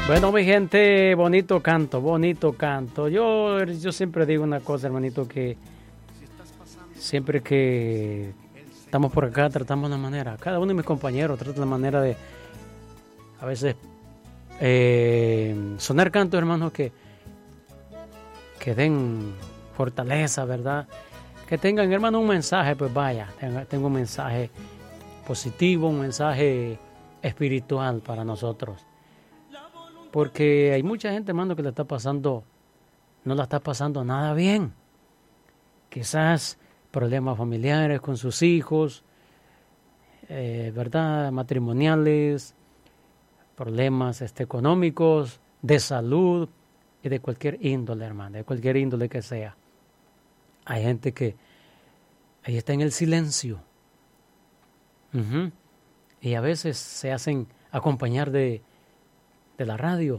Bueno, mi gente, bonito canto, bonito canto. Yo siempre digo una cosa, hermanito, que siempre que estamos por acá tratamos la manera, cada uno de mis compañeros trata la manera de, a veces, sonar cantos, hermanos, que den fortaleza, ¿verdad? Que tengan, hermano, un mensaje, pues vaya, tengo un mensaje positivo, un mensaje espiritual para nosotros. Porque hay mucha gente, hermano, que no la está pasando nada bien. Quizás problemas familiares con sus hijos, ¿verdad? Matrimoniales, problemas económicos, de salud y de cualquier índole, hermano, de cualquier índole que sea. Hay gente que ahí está en el silencio. Y a veces se hacen acompañar de la radio.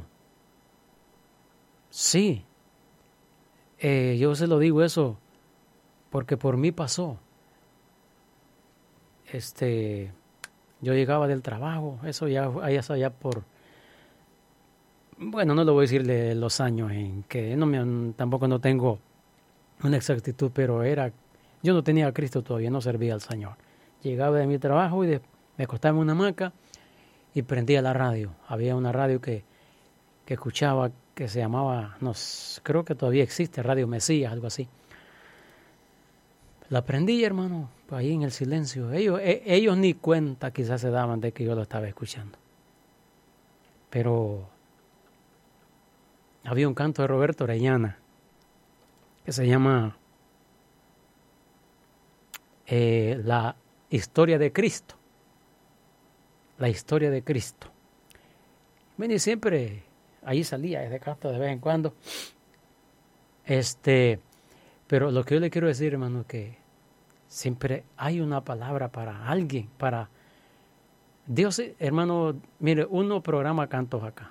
Sí, yo se lo digo eso porque por mí pasó. Yo llegaba del trabajo, eso ya allá por, bueno, no le voy a decirle los años en que tampoco no tengo una exactitud, pero yo no tenía a Cristo todavía, no servía al Señor. Llegaba de mi trabajo y me acostaba en una hamaca y prendía la radio. Había una radio que escuchaba que se llamaba, creo que todavía existe, Radio Mesías, algo así. La prendí, hermano, ahí en el silencio. Ellos ni cuenta quizás se daban de que yo lo estaba escuchando. Pero había un canto de Roberto Orellana que se llama La historia de Cristo. La historia de Cristo. Bueno, y siempre ahí salía ese canto de vez en cuando. Pero lo que yo le quiero decir, hermano, es que siempre hay una palabra para alguien, para Dios, hermano. Mire, uno programa cantos acá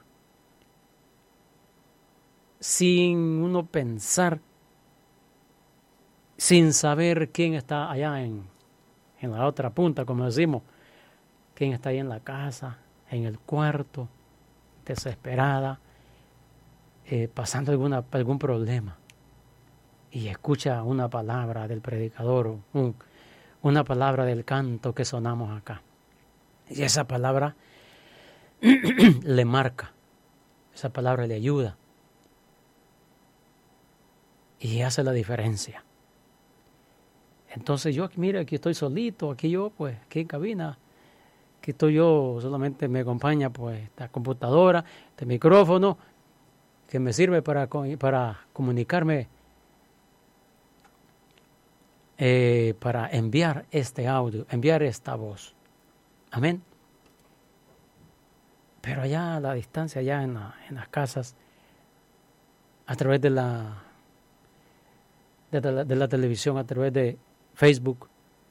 sin uno pensar, sin saber quién está allá en la otra punta, como decimos, quién está ahí en la casa, en el cuarto, desesperada, pasando algún problema, y escucha una palabra del predicador, una palabra del canto que sonamos acá, y esa palabra le marca, esa palabra le ayuda y hace la diferencia. Entonces yo, mira, aquí estoy solito, aquí en cabina, aquí estoy yo, solamente me acompaña pues esta computadora, este micrófono, que me sirve para comunicarme, para enviar este audio, enviar esta voz. Amén. Pero allá a la distancia, allá en las casas, a través de la televisión, a través de Facebook,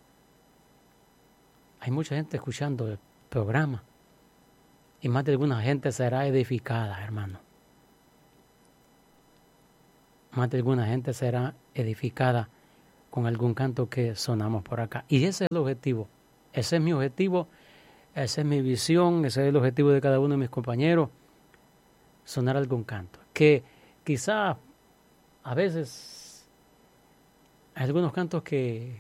hay mucha gente escuchando el programa y más de alguna gente será edificada, hermano. Más de alguna gente será edificada con algún canto que sonamos por acá. Y ese es el objetivo, ese es mi objetivo, esa es mi visión, ese es el objetivo de cada uno de mis compañeros, sonar algún canto. Que quizá a veces hay algunos cantos que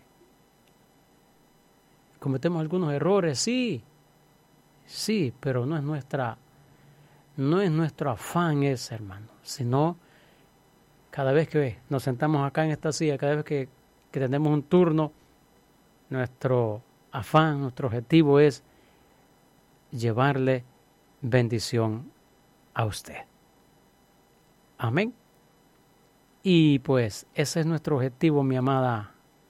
cometemos algunos errores, sí, pero no es nuestro afán ese, hermano, sino cada vez que nos sentamos acá en esta silla, cada vez que tenemos un turno, nuestro afán, nuestro objetivo es llevarle bendición a usted. Amén. Y pues ese es nuestro objetivo, mi amada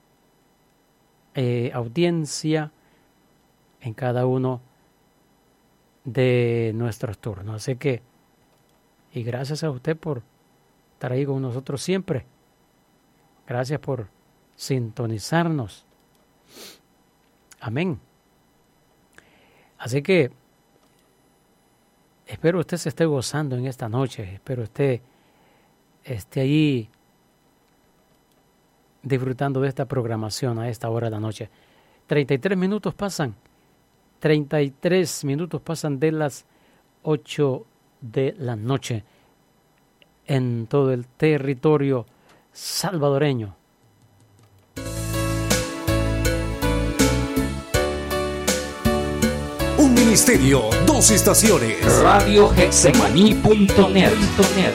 audiencia, en cada uno de nuestros turnos. Así que, y gracias a usted por estar ahí con nosotros siempre. Gracias por sintonizarnos. Amén. Así que espero usted se esté gozando en esta noche. Espero usted esté allí disfrutando de esta programación a esta hora de la noche. 33 minutos pasan de las 8 de la noche en todo el territorio salvadoreño. Un ministerio, 2 estaciones. Radio Hexemaní.net.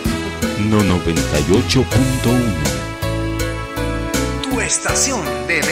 No 98.1. Tu estación de